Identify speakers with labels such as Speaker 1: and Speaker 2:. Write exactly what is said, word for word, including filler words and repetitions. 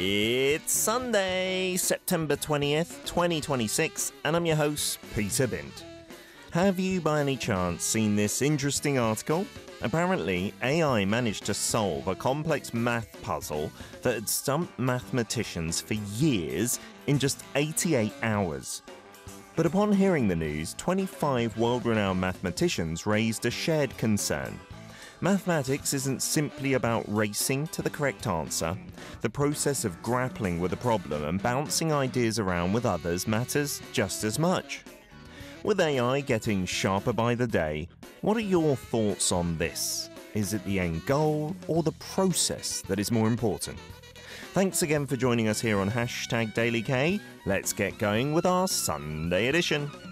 Speaker 1: It's Sunday, September twentieth, twenty twenty-six, and I'm your host, Peter Bint. Have you by any chance seen this interesting article? Apparently, A I managed to solve a complex math puzzle that had stumped mathematicians for years in just eighty-eight hours. But upon hearing the news, twenty-five world-renowned mathematicians raised a shared concern. Mathematics isn't simply about racing to the correct answer. The process of grappling with a problem and bouncing ideas around with others matters just as much. With A I getting sharper by the day, what are your thoughts on this? Is it the end goal or the process that is more important? Thanks again for joining us here on Hashtag Daily K. Let's get going with our Sunday edition.